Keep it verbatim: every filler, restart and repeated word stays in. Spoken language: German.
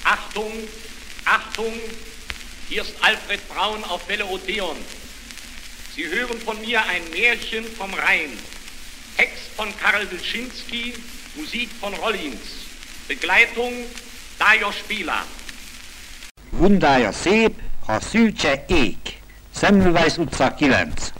Achtung, Achtung, hier ist Alfred Braun auf Welle Odeon. Sie hören von mir ein Märchen vom Rhein. Text von Karl Wilczynski, Musik von Rollins. Begleitung Lajos Spila. Hundája szép, ha szűcse ég. Semmelweis utca kilenc.